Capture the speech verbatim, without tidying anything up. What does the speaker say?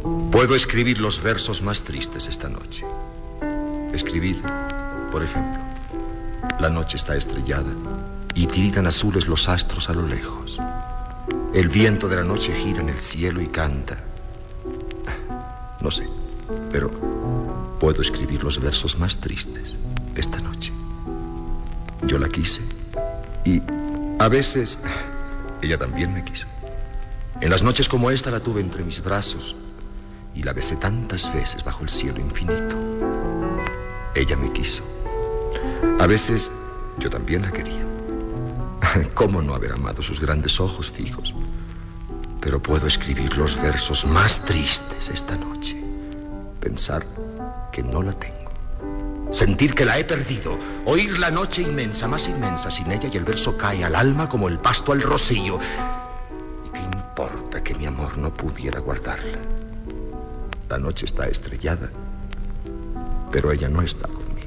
Puedo escribir los versos más tristes esta noche. Escribir, por ejemplo: la noche está estrellada y tiritan azules los astros a lo lejos. El viento de la noche gira en el cielo y canta. No sé, pero puedo escribir los versos más tristes esta noche. Yo la quise y a veces ella también me quiso. En las noches como esta la tuve entre mis brazos y la besé tantas veces bajo el cielo infinito. Ella me quiso. A veces yo también la quería. ¿Cómo no haber amado sus grandes ojos fijos? Pero puedo escribir los versos más tristes esta noche. Pensar que no la tengo. Sentir que la he perdido. Oír la noche inmensa, más inmensa sin ella, y el verso cae al alma como el pasto al rocío. ¿Y qué importa que mi amor no pudiera guardarla? La noche está estrellada, pero ella no está conmigo.